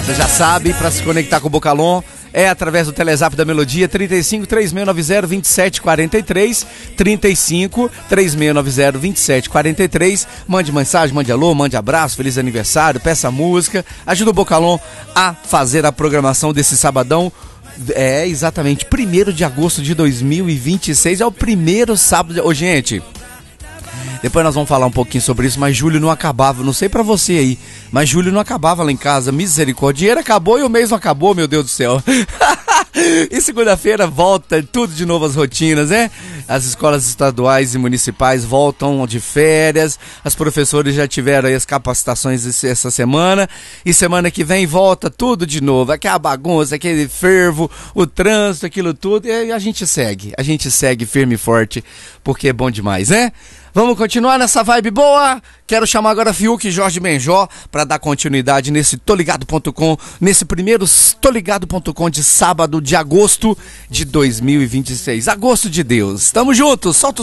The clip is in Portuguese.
Você já sabe, para se conectar com o Bocalon é através do Telezap da Melodia, 35 3690 2743, 35 3690 2743. Mande mensagem, mande alô, mande abraço, feliz aniversário, peça música, ajuda o Bocalon a fazer a programação desse sabadão. É exatamente 1º de agosto de 2026, é o primeiro sábado. Ô, gente, depois nós vamos falar um pouquinho sobre isso, mas julho não acabava, não sei pra você aí, mas julho não acabava lá em casa, misericórdia, o dinheiro acabou e o mês não acabou, meu Deus do céu. E segunda-feira volta tudo de novo as rotinas, né? As escolas estaduais e municipais voltam de férias, as professores já tiveram aí as capacitações essa semana, e semana que vem volta tudo de novo, aquela bagunça, aquele fervo, o trânsito, aquilo tudo, e a gente segue firme e forte, porque é bom demais, né? Vamos continuar nessa vibe boa? Quero chamar agora Fiuk e Jorge Benjó para dar continuidade nesse toligado.com, nesse primeiro toligado.com de sábado de agosto de 2026. Agosto de Deus. Tamo juntos, solta o